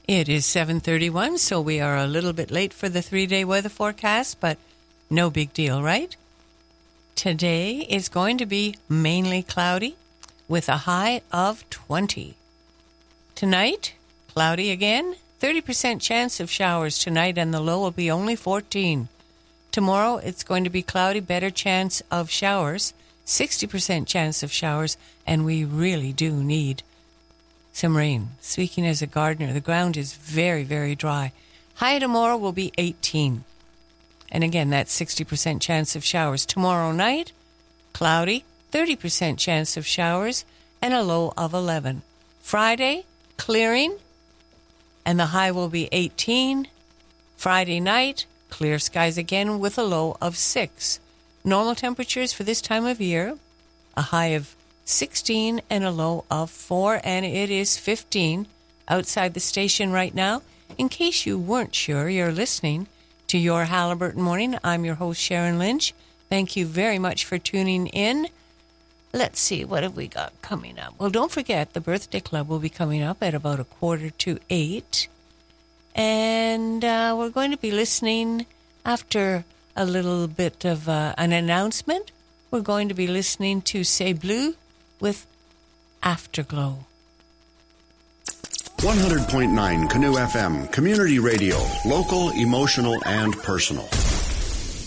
It is 7:31, so we are a little bit late for the 3-day weather forecast, but no big deal, right? Today is going to be mainly cloudy with a high of 20. Tonight, cloudy again, 30% chance of showers tonight, and the low will be only 14. Tomorrow, it's going to be cloudy, better chance of showers, 60% chance of showers, and we really do need some rain. Speaking as a gardener, the ground is very, very dry. High tomorrow will be 18. And again, that's 60% chance of showers. Tomorrow night, cloudy, 30% chance of showers, and a low of 11. Friday, clearing, and the high will be 18. Friday night, clear skies again with a low of 6. Normal temperatures for this time of year, a high of 16 and a low of 4, and it is 15 outside the station right now. In case you weren't sure, you're listening to Your Haliburton Morning. I'm your host, Sharon Lynch. Thank you very much for tuning in. Let's see, what have we got coming up? Well, don't forget, the Birthday Club will be coming up at about 7:45. And we're going to be listening after a little bit of an announcement. We're going to be listening to C'est Bleu with Afterglow. 100.9 Canoe FM, community radio, local, emotional, and personal.